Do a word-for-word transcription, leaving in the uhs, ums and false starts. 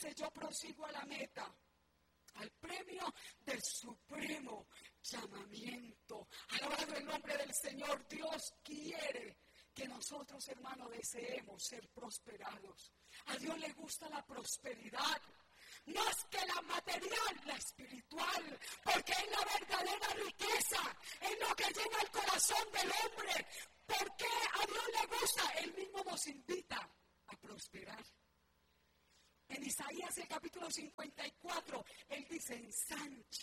dice, yo prosigo a la meta, al premio del supremo llamamiento. Alabado el nombre del Señor. Dios quiere que nosotros, hermanos, deseemos ser prosperados. A Dios le gusta la prosperidad, más que la material, la espiritual, porque es la verdadera riqueza, es lo que llena el corazón del hombre. ¿Por qué a Dios le gusta? Él mismo nos invita a prosperar. En Isaías el capítulo cincuenta y cuatro, Él dice, ensancha